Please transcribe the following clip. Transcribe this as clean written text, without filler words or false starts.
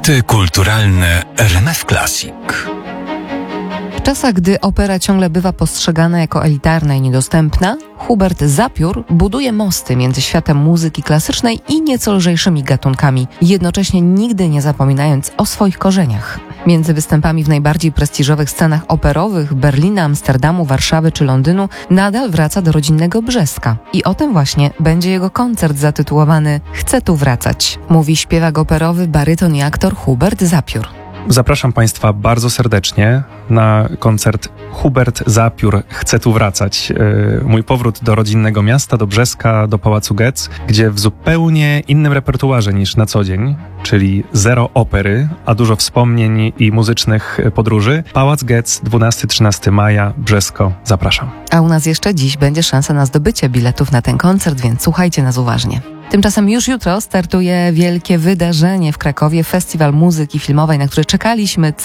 Fakty kulturalne RMF Classic. W czasach, gdy opera ciągle bywa postrzegana jako elitarna i niedostępna, Hubert Zapiór buduje mosty między światem muzyki klasycznej i nieco lżejszymi gatunkami, jednocześnie nigdy nie zapominając o swoich korzeniach. Między występami w najbardziej prestiżowych scenach operowych Berlina, Amsterdamu, Warszawy czy Londynu nadal wraca do rodzinnego Brzeska. I o tym właśnie będzie jego koncert zatytułowany „Chcę tu wracać”, mówi śpiewak operowy, baryton i aktor Hubert Zapiór. Zapraszam Państwa bardzo serdecznie na koncert Hubert Zapiór „Chcę tu wracać”. Mój powrót do rodzinnego miasta, do Brzeska, do Pałacu Getz, gdzie w zupełnie innym repertuarze niż na co dzień, czyli zero opery, a dużo wspomnień i muzycznych podróży. Pałac Getz, 12-13 maja, Brzesko. Zapraszam. A u nas jeszcze dziś będzie szansa na zdobycie biletów na ten koncert, więc słuchajcie nas uważnie. Tymczasem już jutro startuje wielkie wydarzenie w Krakowie, Festiwal Muzyki Filmowej, na który czekaliśmy